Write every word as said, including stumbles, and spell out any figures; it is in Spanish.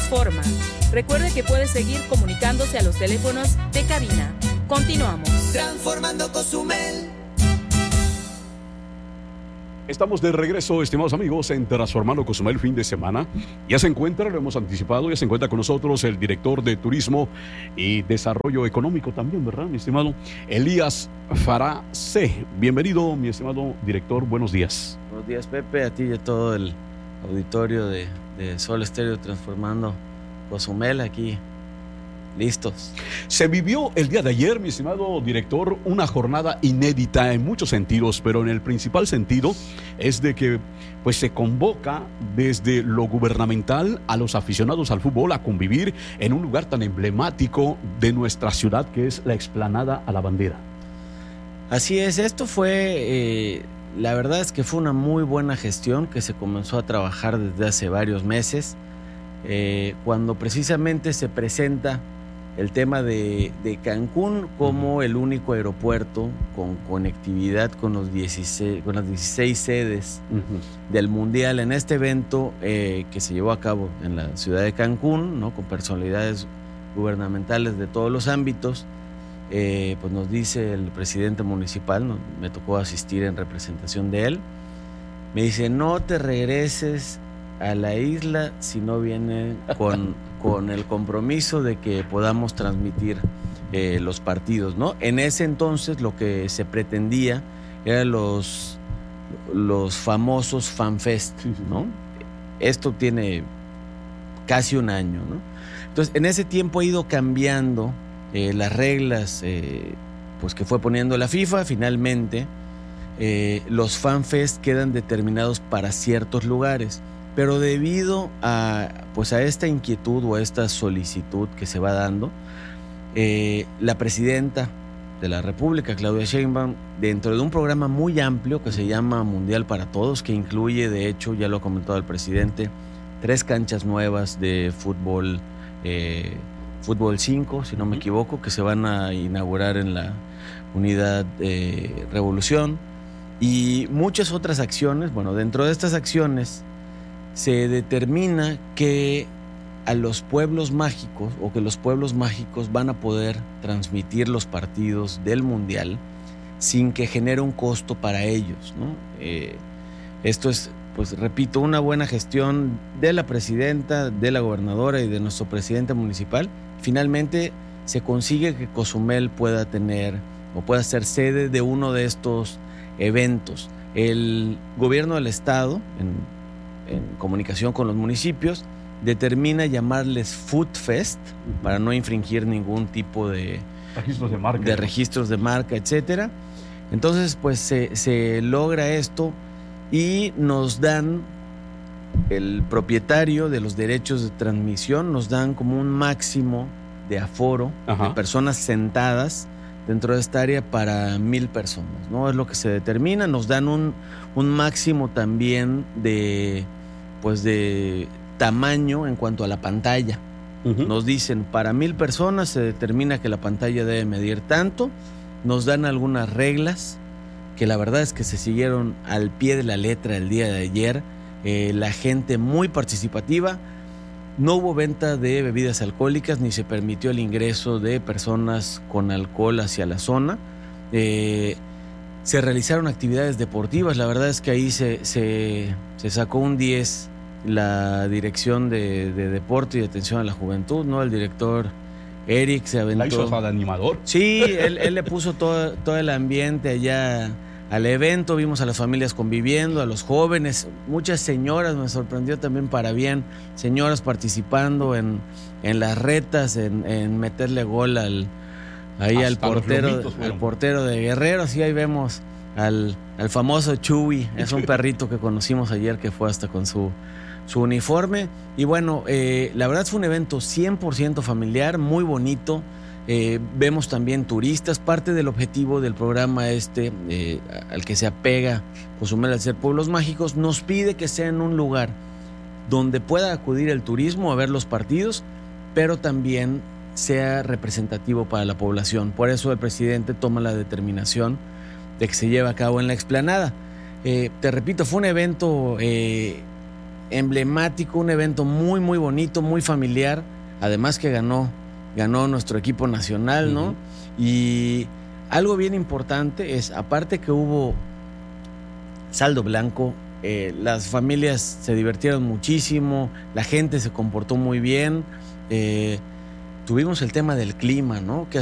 transforma. Recuerde que puede seguir comunicándose a los teléfonos de cabina. Continuamos. Transformando Cozumel. Estamos de regreso, estimados amigos, en Transformando Cozumel fin de semana. Ya se encuentra, lo hemos anticipado, ya se encuentra con nosotros el director de Turismo y Desarrollo Económico también, ¿verdad, mi estimado? Elías Faracé. Bienvenido, mi estimado director, buenos días. Buenos días, Pepe, a ti y a todo el auditorio de, de Sol Estéreo Transformando Cozumel, aquí listos. Se vivió el día de ayer, mi estimado director, una jornada inédita en muchos sentidos, pero en el principal sentido es de que pues se convoca desde lo gubernamental a los aficionados al fútbol a convivir en un lugar tan emblemático de nuestra ciudad que es la Explanada a la Bandera. Así es, esto fue, eh, la verdad es que fue una muy buena gestión que se comenzó a trabajar desde hace varios meses, eh, cuando precisamente se presenta el tema de, de Cancún como el único aeropuerto con conectividad con, los dieciséis, con las dieciséis sedes uh-huh. del Mundial. En este evento eh, que se llevó a cabo en la ciudad de Cancún, ¿no? Con personalidades gubernamentales de todos los ámbitos, eh, pues nos dice el presidente municipal, ¿no? Me tocó asistir en representación de él, me dice, no te regreses a la isla si no viene con, con el compromiso de que podamos transmitir eh, los partidos, ¿no? En ese entonces lo que se pretendía eran los, los famosos FanFest, ¿no? Esto tiene casi un año, ¿no? Entonces, en ese tiempo ha ido cambiando eh, las reglas eh, pues que fue poniendo la FIFA. Finalmente, eh, los FanFest quedan determinados para ciertos lugares. Pero debido a, pues a esta inquietud o a esta solicitud que se va dando, eh, la presidenta de la República, Claudia Sheinbaum, dentro de un programa muy amplio que se llama Mundial para Todos, que incluye, de hecho, ya lo ha comentado el presidente, tres canchas nuevas de fútbol, eh, fútbol cinco, si no me equivoco, que se van a inaugurar en la Unidad eh, Revolución, y muchas otras acciones. Bueno, dentro de estas acciones se determina que a los pueblos mágicos o que los pueblos mágicos van a poder transmitir los partidos del Mundial sin que genere un costo para ellos, ¿no? Eh, esto es, pues repito, una buena gestión de la presidenta, de la gobernadora y de nuestro presidente municipal. Finalmente se consigue que Cozumel pueda tener o pueda ser sede de uno de estos eventos. El gobierno del estado, en en comunicación con los municipios, determina llamarles Food Fest para no infringir ningún tipo de registros de marca, de registros de marca, etcétera. Entonces, pues se, se logra esto y nos dan, el propietario de los derechos de transmisión nos dan como un máximo de aforo Ajá. de personas sentadas dentro de esta área para mil personas, ¿no? Es lo que se determina. Nos dan un, un máximo también de pues de tamaño en cuanto a la pantalla. Uh-huh. Nos dicen, para mil personas se determina que la pantalla debe medir tanto. Nos dan algunas reglas que la verdad es que se siguieron al pie de la letra el día de ayer. Eh, la gente muy participativa. No hubo venta de bebidas alcohólicas ni se permitió el ingreso de personas con alcohol hacia la zona. Eh, Se realizaron actividades deportivas. La verdad es que ahí se, se, se sacó un diez la dirección de, de deporte y de atención a la juventud, ¿no? El director Eric se aventó. ¿La hizo de animador? Sí, él, él le puso todo, todo el ambiente allá al evento. Vimos a las familias conviviendo, a los jóvenes, muchas señoras, me sorprendió también para bien, señoras participando en, en las retas, en, en meterle gol al ahí al portero, al portero de Guerrero. Sí, ahí vemos al, al famoso Chuy, es un perrito que conocimos ayer que fue hasta con su, su uniforme. Y bueno, eh, la verdad fue un evento cien por ciento familiar, muy bonito. Eh, vemos también turistas. Parte del objetivo del programa este, eh, al que se apega Cozumel al ser pueblos mágicos, nos pide que sea en un lugar donde pueda acudir el turismo a ver los partidos, pero también sea representativo para la población. Por eso el presidente toma la determinación de que se lleve a cabo en la explanada. Eh, te repito, fue un evento eh, emblemático, un evento muy, muy bonito, muy familiar. Además que ganó, ganó nuestro equipo nacional, ¿no? Uh-huh. Y algo bien importante es, aparte que hubo saldo blanco, eh, las familias se divirtieron muchísimo, la gente se comportó muy bien. Eh, tuvimos el tema del clima, ¿no? Que